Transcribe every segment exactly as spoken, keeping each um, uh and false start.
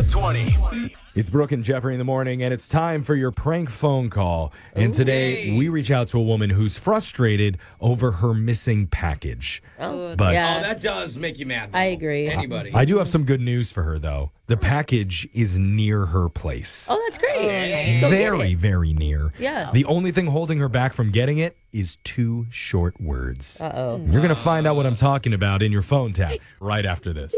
the twenties. It's Brooke and Jeffrey in the morning, and it's time for your prank phone call. And today we reach out to a woman who's frustrated over her missing package. Oh, But yeah. Oh, that does make you mad. Though. I agree. Anybody. I do have some good news for her, though. The package is near her place. Oh, that's great. Let's go get Very, it. very near. Yeah. The only thing holding her back from getting it is two short words. Uh-oh. You're going to find out what I'm talking about in your phone tap right after this.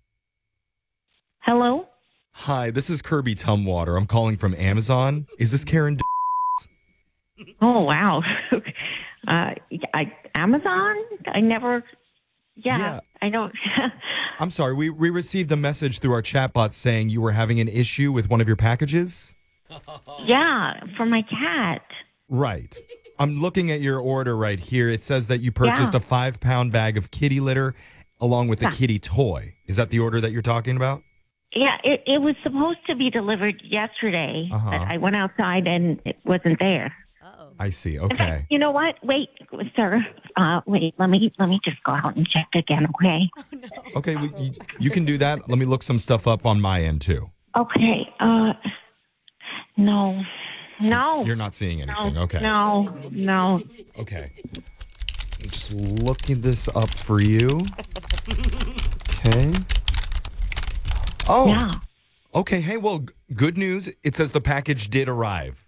Hello? Hi, this is Kirby Tumwater. I'm calling from Amazon. Is this Karen? D- Oh, wow. uh, I, Amazon? I never, yeah, Yeah. I don't. I'm sorry. We, we received a message through our chatbot saying you were having an issue with one of your packages. Yeah, for my cat. Right. I'm looking at your order right here. It says that you purchased Yeah. a five pound bag of kitty litter along with a Yeah. kitty toy. Is that the order that you're talking about? Yeah, it, it was supposed to be delivered yesterday, Uh-huh. but I went outside and it wasn't there. Uh-oh. I see. In fact, Okay. you know what? Wait, sir. Uh, wait, let me let me just go out and check again, okay? Okay. We, you, you can do that. Let me look some stuff up on my end, too. Okay. Uh, no, no, You're not seeing anything. no, Okay. no, no. Okay. I'm just looking this up for you. Okay. Oh, Yeah. okay. Hey, well, g- good news. It says the package did arrive.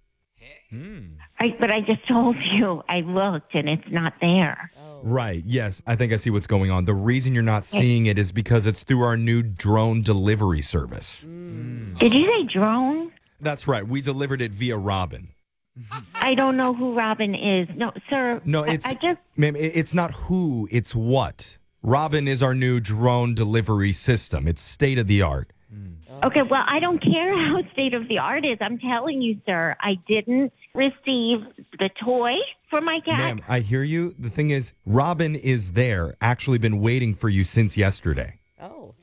I, but I just told you I looked and it's not there. Right. Yes. I think I see what's going on. The reason you're not seeing it is because it's through our new drone delivery service. Did you say drone? That's right. We delivered it via Robin. I don't know who Robin is. No, sir. No, I- it's I, just. ma'am, it- it's not who, it's what. Robin is our new drone delivery system. It's state of the art. Okay, well, I don't care how state of the art is. I'm telling you, sir, I didn't receive the toy for my cat. Ma'am, I hear you. The thing is, Robin is there, actually been waiting for you since yesterday. Oh.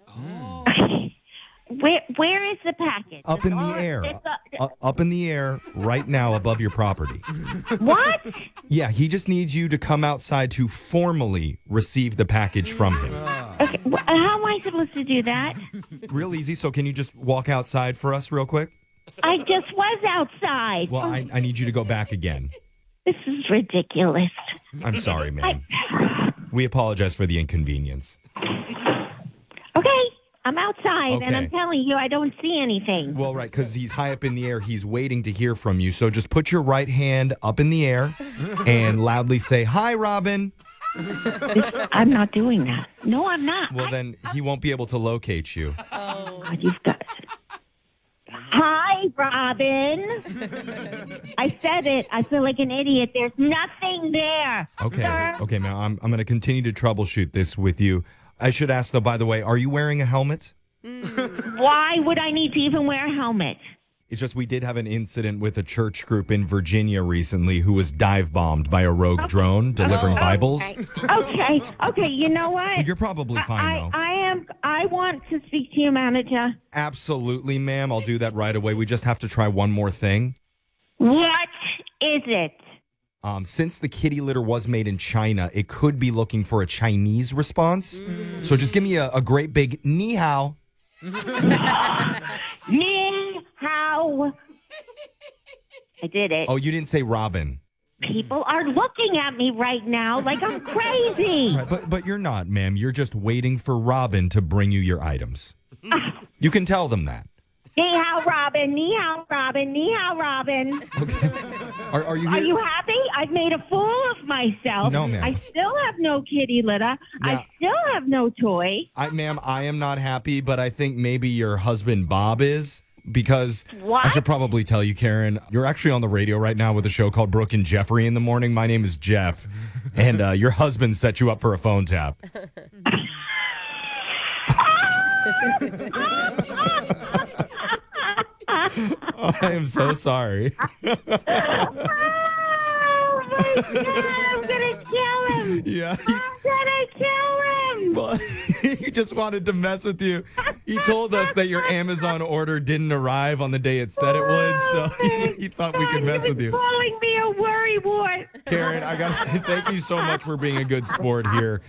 Where Where is the package? Up in the Oh, air. it's up- Uh, up in the air right now above your property. what? Yeah, he just needs you to come outside to formally receive the package from him. Okay, wh- how am I supposed to do that? Real easy. So can you just walk outside for us real quick? I just was outside. Well, I, I need you to go back again. This is ridiculous. I'm sorry, ma'am. We apologize for the inconvenience. Okay, I'm outside, and Okay. I'm telling you, I don't see anything. Well, right, because he's high up in the air. He's waiting to hear from you. So just put your right hand up in the air and loudly say, "Hi, Robin." I'm not doing that. No, I'm not. Well, then he won't be able to locate you. God, you've got. Hi, Robin. I said it. I feel like an idiot. There's nothing there. Okay. Sir. Okay, now I'm, I'm going to continue to troubleshoot this with you. I should ask, though, by the way, are you wearing a helmet? Why would I need to even wear a helmet? It's just we did have an incident with a church group in Virginia recently who was dive bombed by a rogue drone delivering Bibles. Okay. okay. Okay. You know what? You're probably fine, I, though. I am. I want to speak to your manager. Absolutely, ma'am. I'll do that right away. We just have to try one more thing. What is it? Um, since the kitty litter was made in China, it could be looking for a Chinese response. So just give me a, a great big ni hao. Ni hao. I did it. Oh, you didn't say Robin. People are looking at me right now like I'm crazy. Right, but but you're not, ma'am. You're just waiting for Robin to bring you your items. You can tell them that. Ni hao, Robin. Ni hao, Robin. Ni hao, Robin. Are, are you Are here? you happy? I've made a fool of myself. No, ma'am. I still have no kitty litter. Yeah. I still have no toy. I, ma'am, I am not happy, but I think maybe your husband Bob is. Because What? I should probably tell you, Karen, you're actually on the radio right now with a show called Brooke and Jeffrey in the morning. My name is Jeff, and uh, your husband set you up for a phone tap. I am so sorry. Oh my God! I'm gonna kill him. Yeah, he, I'm gonna kill him. well, he just wanted to mess with you. He told us that your Amazon order didn't arrive on the day it said it would, so he, he thought we could God, mess he with was you. calling me a worrywart. Karen, I gotta say thank you so much for being a good sport here.